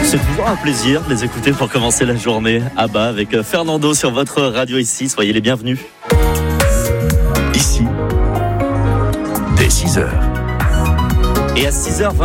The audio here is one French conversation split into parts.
C'est toujours un plaisir de les écouter pour commencer la journée. Abba avec Fernando sur votre radio ici. Soyez les bienvenus. Ici, dès 6h. Et à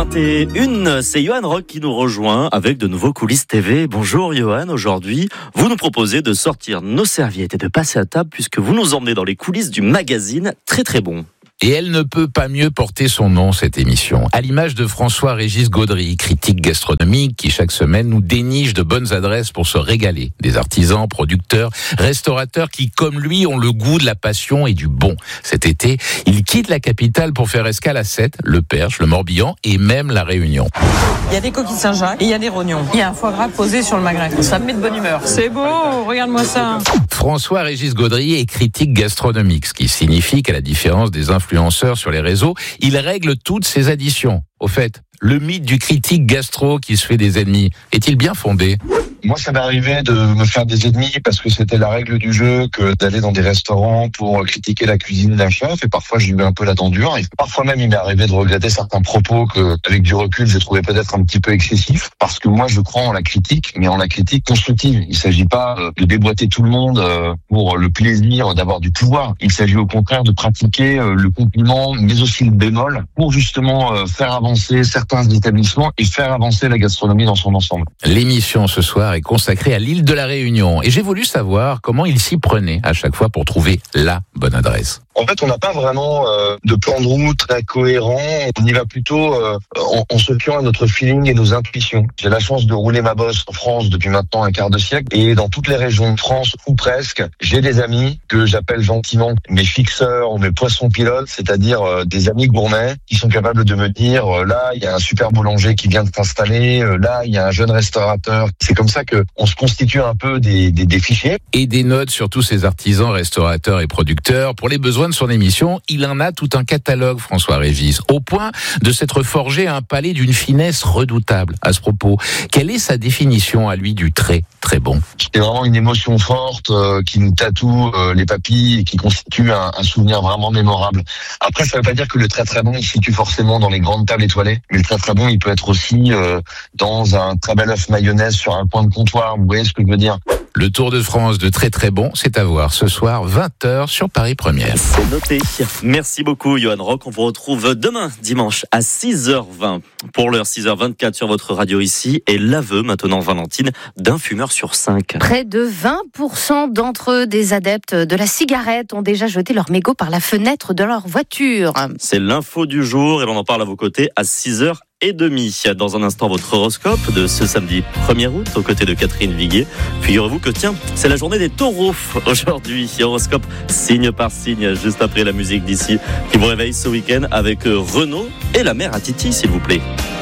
6h21, c'est Johan Rock qui nous rejoint avec de nouveaux coulisses TV. Bonjour Johan, aujourd'hui, vous nous proposez de sortir nos serviettes et de passer à table puisque vous nous emmenez dans les coulisses du magazine Très Très Bon. Et elle ne peut pas mieux porter son nom, cette émission. À l'image de François-Régis Gaudry, critique gastronomique qui chaque semaine nous déniche de bonnes adresses pour se régaler. Des artisans, producteurs, restaurateurs qui, comme lui, ont le goût de la passion et du bon. Cet été, il quitte la capitale pour faire escale à Sète, le Perche, le Morbihan et même la Réunion. Il y a des coquilles Saint-Jacques et il y a des rognons. Il y a un foie gras posé sur le magret. Ça me met de bonne humeur. C'est beau, regarde-moi ça. François-Régis Gaudry est critique gastronomique, ce qui signifie qu'à la différence des influenceurs sur les réseaux, il règle toutes ses additions. Au fait, le mythe du critique gastro qui se fait des ennemis, est-il bien fondé ? Moi, ça m'est arrivé de me faire des ennemis parce que c'était la règle du jeu que d'aller dans des restaurants pour critiquer la cuisine d'un chef. Et parfois, j'ai eu un peu la dent dure. Et parfois même, il m'est arrivé de regretter certains propos que, avec du recul, je trouvais peut-être un petit peu excessifs. Parce que moi, je crois en la critique, mais en la critique constructive. Il ne s'agit pas de déboîter tout le monde pour le plaisir d'avoir du pouvoir. Il s'agit au contraire de pratiquer le compliment, mais aussi le bémol, pour justement faire avancer certains établissements et faire avancer la gastronomie dans son ensemble. L'émission ce soir est consacrée à l'île de la Réunion et j'ai voulu savoir comment il s'y prenait à chaque fois pour trouver la bonne adresse. En fait, on n'a pas vraiment de plan de route très cohérent. On y va plutôt en se fiant à notre feeling et nos intuitions. J'ai la chance de rouler ma bosse en France depuis maintenant un quart de siècle. Et dans toutes les régions de France, ou presque, j'ai des amis que j'appelle gentiment mes fixeurs ou mes poissons pilotes, c'est-à-dire des amis gourmets qui sont capables de me dire là, il y a un super boulanger qui vient de s'installer, là, il y a un jeune restaurateur. C'est comme ça qu'on se constitue un peu des fichiers. Et des notes sur tous ces artisans, restaurateurs et producteurs. Pour les besoins de son émission, il en a tout un catalogue, François-Régis, au point de s'être forgé un palais d'une finesse redoutable. À ce propos, quelle est sa définition à lui du très, très bon ? C'est vraiment une émotion forte qui nous tatoue les papilles et qui constitue un souvenir vraiment mémorable. Après, ça ne veut pas dire que le très très bon, il se situe forcément dans les grandes tables étoilées, mais le très très bon, il peut être aussi dans un très bel œuf mayonnaise sur un coin de comptoir. Vous voyez ce que je veux dire ? Le Tour de France de Très Très Bon, c'est à voir ce soir 20h sur Paris Première. C'est noté. Merci beaucoup Johan Rock. On vous retrouve demain dimanche à 6h20. Pour l'heure 6h24 sur votre radio ici. Et l'aveu maintenant, Valentine, d'un fumeur sur 5. Près de 20% d'entre eux, des adeptes de la cigarette, ont déjà jeté leur mégot par la fenêtre de leur voiture. C'est l'info du jour et l'on en parle à vos côtés à 6h30. Dans un instant, votre horoscope de ce samedi 1er août, aux côtés de Catherine Viguier. Figurez-vous que, c'est la journée des taureaux aujourd'hui. Horoscope signe par signe, juste après la musique d'ici, qui vous réveille ce week-end avec Renaud et la mère à Titi, s'il vous plaît.